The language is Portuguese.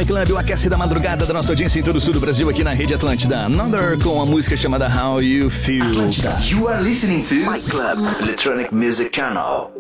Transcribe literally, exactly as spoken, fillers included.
Club, o aquece da madrugada da nossa audiência em todo o sul do Brasil, aqui na Rede Atlântida. Another com a música chamada How You Feel. Atlântida. You are listening to My Club Electronic Music Channel.